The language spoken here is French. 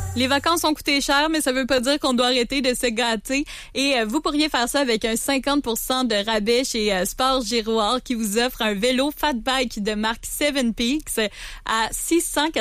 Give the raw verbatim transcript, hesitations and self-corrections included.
Les vacances ont coûté cher, mais ça veut pas dire qu'on doit arrêter de se gâter. Et euh, vous pourriez faire ça avec un cinquante pour cent de rabais chez euh, Sport Giroir qui vous offre un vélo Fat Bike de marque Seven Peaks à six cent